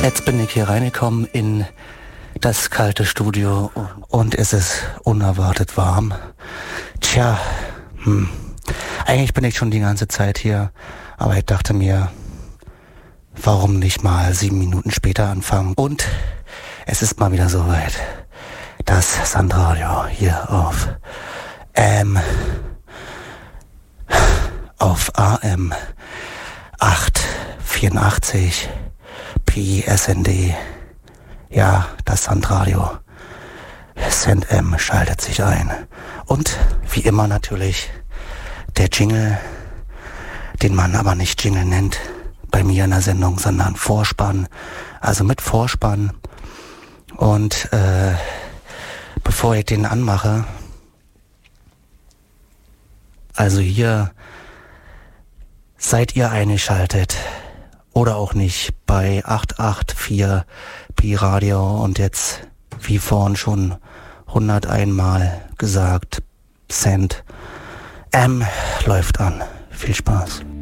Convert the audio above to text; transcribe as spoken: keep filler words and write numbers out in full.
Jetzt bin ich hier reingekommen in das kalte Studio und es ist unerwartet warm. Tja, hm. Eigentlich bin ich schon die ganze Zeit hier, aber ich dachte mir, warum nicht mal sieben Minuten später anfangen? Und es ist mal wieder soweit. Das Sandradio hier auf ähm, auf A M acht vierundachtzig P S N D. Ja, das Sandradio. Send M schaltet sich ein. Und wie immer natürlich der Jingle, den man aber nicht Jingle nennt bei mir in der Sendung, sondern Vorspann. Also mit Vorspann. Und äh, bevor ich den anmache, also hier seid ihr eingeschaltet oder auch nicht bei acht acht vier Pi Radio und jetzt wie vorhin schon hunderteins Mal gesagt, Send M läuft an. Viel Spaß.